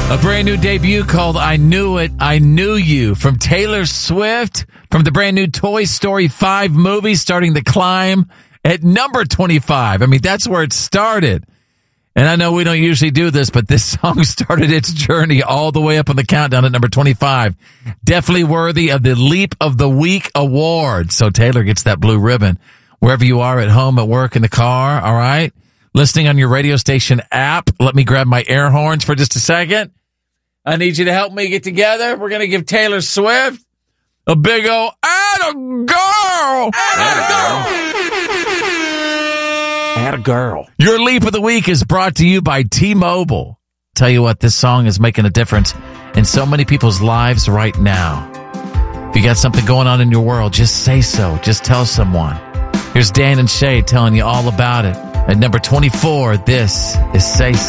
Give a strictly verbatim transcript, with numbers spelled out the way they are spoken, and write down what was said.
A brand new debut called I Knew It, I Knew You from Taylor Swift from the brand new Toy Story five movie starting to climb at number twenty-five. I mean, that's where it started. And I know we don't usually do this, but this song started its journey all the way up on the countdown at number twenty-five. Definitely worthy of the Leap of the Week award. So Taylor gets that blue ribbon wherever you are, at home, at work, in the car, all right? Listening on your radio station app. Let me grab my air horns for just a second. I need you to help me get together. We're going to give Taylor Swift a big old atta girl. Atta girl. Atta girl. Your Leap of the Week is brought to you by T-Mobile. Tell you what, this song is making a difference in so many people's lives right now. If you got something going on in your world, just say so. Just tell someone. Here's Dan and Shay telling you all about it. At number twenty-four, this is Say So.